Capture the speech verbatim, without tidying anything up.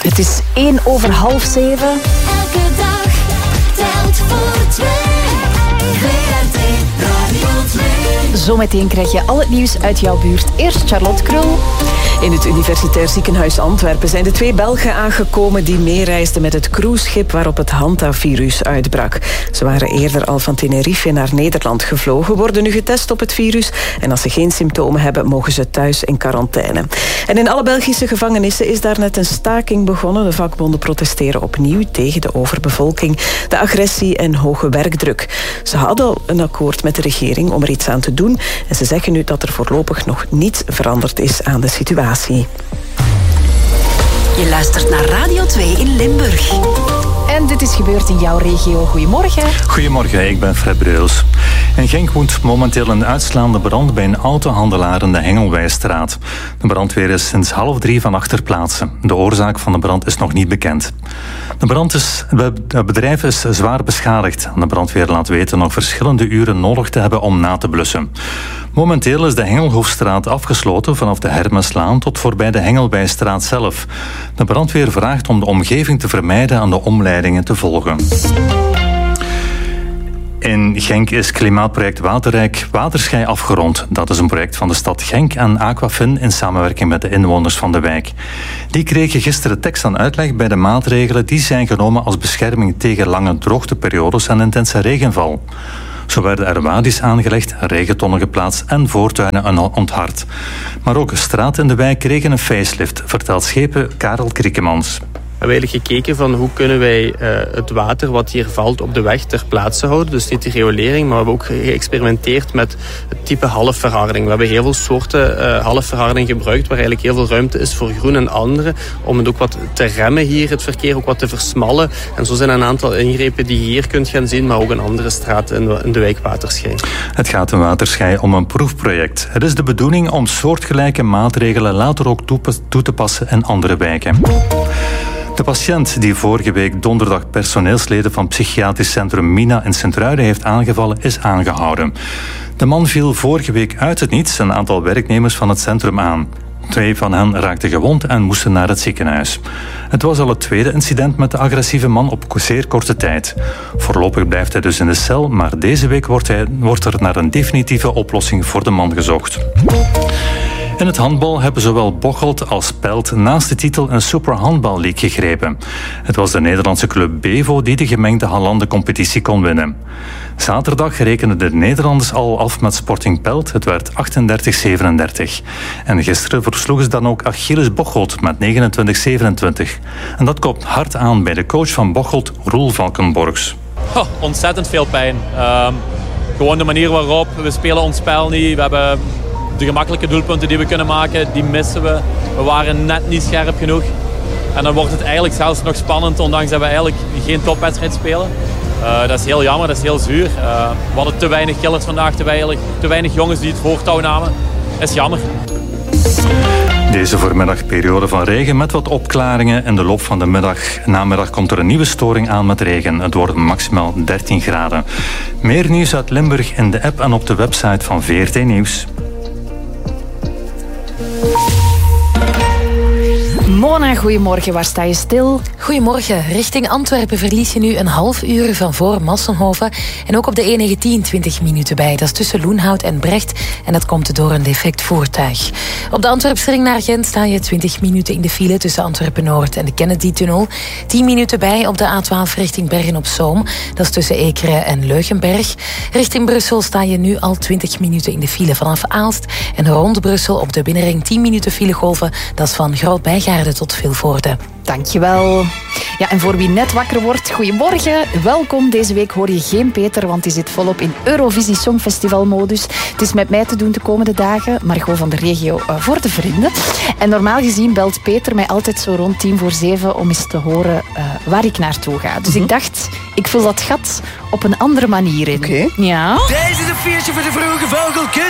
Het is één over half zeven. Elke dag telt voor twee. V R T Radio twee. Zometeen krijg je al het nieuws uit jouw buurt. Eerst Charlotte Krul. In het Universitair Ziekenhuis Antwerpen zijn de twee Belgen aangekomen die meereisden met het cruiseschip waarop het hantavirus uitbrak. Ze waren eerder al van Tenerife naar Nederland gevlogen, worden nu getest op het virus en als ze geen symptomen hebben, mogen ze thuis in quarantaine. En in alle Belgische gevangenissen is daar net een staking begonnen. De vakbonden protesteren opnieuw tegen de overbevolking, de agressie en hoge werkdruk. Ze hadden al een akkoord met de regering om er iets aan te doen en ze zeggen nu dat er voorlopig nog niets veranderd is aan de situatie. Je luistert naar Radio twee in Limburg. En dit is gebeurd in jouw regio. Goedemorgen. Goedemorgen, ik ben Fred Breus. In Genk woedt momenteel een uitslaande brand bij een autohandelaar in de Hengelwijstraat. De brandweer is sinds half drie vannacht ter plaatse. De oorzaak van de brand is nog niet bekend. De brand is, het bedrijf is zwaar beschadigd. De brandweer laat weten nog verschillende uren nodig te hebben om na te blussen. Momenteel is de Hengelhoofstraat afgesloten vanaf de Hermeslaan tot voorbij de Hengelwijstraat zelf. De brandweer vraagt om de omgeving te vermijden aan de omleidingen te volgen. In Genk is klimaatproject Waterrijk Waterschei afgerond. Dat is een project van de stad Genk en Aquafin in samenwerking met de inwoners van de wijk. Die kregen gisteren tekst en uitleg bij de maatregelen die zijn genomen als bescherming tegen lange droogteperiodes en intense regenval. Zo werden er wadi's aangelegd, regentonnen geplaatst en voortuinen onthard. Maar ook straten in de wijk kregen een facelift, vertelt schepen Karel Kriekemans. We hebben eigenlijk gekeken van hoe kunnen wij uh, het water wat hier valt op de weg ter plaatse houden. Dus niet de riolering, maar we hebben ook geëxperimenteerd met het type halfverharding. We hebben heel veel soorten uh, halfverharding gebruikt waar eigenlijk heel veel ruimte is voor groen en andere. Om het ook wat te remmen hier, het verkeer ook wat te versmallen. En zo zijn er een aantal ingrepen die je hier kunt gaan zien, maar ook in andere straten in de, in de wijk Waterschei. Het gaat in Waterschei om een proefproject. Het is de bedoeling om soortgelijke maatregelen later ook toe te passen in andere wijken. De patiënt die vorige week donderdag personeelsleden van psychiatrisch centrum Mina in Sint-Truiden heeft aangevallen, is aangehouden. De man viel vorige week uit het niets een aantal werknemers van het centrum aan. Twee van hen raakten gewond en moesten naar het ziekenhuis. Het was al het tweede incident met de agressieve man op zeer korte tijd. Voorlopig blijft hij dus in de cel, maar deze week wordt, hij, wordt er naar een definitieve oplossing voor de man gezocht. In het handbal hebben zowel Bocholt als Pelt naast de titel een Super Handball League gegrepen. Het was de Nederlandse club Bevo die de gemengde Hallanden-competitie kon winnen. Zaterdag rekenden de Nederlanders al af met Sporting Pelt. Het werd achtendertig zevenendertig. En gisteren versloegen ze dan ook Achilles Bocholt met negenentwintig zevenentwintig. En dat komt hard aan bij de coach van Bocholt, Roel Valkenborgs. Oh, ontzettend veel pijn. Uh, gewoon de manier waarop, we spelen ons spel niet. We hebben de gemakkelijke doelpunten die we kunnen maken, die missen we. We waren net niet scherp genoeg. En dan wordt het eigenlijk zelfs nog spannend, ondanks dat we eigenlijk geen topwedstrijd spelen. Uh, dat is heel jammer, dat is heel zuur. Uh, we hadden te weinig killers vandaag, te weinig, te weinig jongens die het voortouw namen. Dat is jammer. Deze voormiddagperiode van regen met wat opklaringen. In de loop van de middag, namiddag komt er een nieuwe storing aan met regen. Het wordt maximaal dertien graden. Meer nieuws uit Limburg in de app en op de website van V R T Nieuws. Mona, goedemorgen. Waar sta je stil? Goedemorgen. Richting Antwerpen verlies je nu een half uur van voor Massenhoven. En ook op de E negentien twintig minuten bij. Dat is tussen Loenhout en Brecht. En dat komt door een defect voertuig. Op de Antwerpsring naar Gent sta je twintig minuten in de file tussen Antwerpen-Noord en de Kennedy-tunnel. tien minuten bij op de A twaalf richting Bergen-op-Zoom. Dat is tussen Ekeren en Leugenberg. Richting Brussel sta je nu al twintig minuten in de file vanaf Aalst. En rond Brussel op de binnenring tien minuten filegolven. Dat is van Groot-Bijgaarden tot Vilvoorde. Dankjewel. Ja, en voor wie net wakker wordt, goedemorgen. Welkom. Deze week hoor je geen Peter, want die zit volop in Eurovisie Songfestival-modus. Het is met mij te doen de komende dagen, maar gewoon van de regio uh, voor de vrienden. En normaal gezien belt Peter mij altijd zo rond tien voor zeven om eens te horen uh, waar ik naartoe ga. Dus mm-hmm. ik dacht, ik vul dat gat op een andere manier in. Oké. Okay. Ja. Deze is een feestje voor de vroege vogelkus.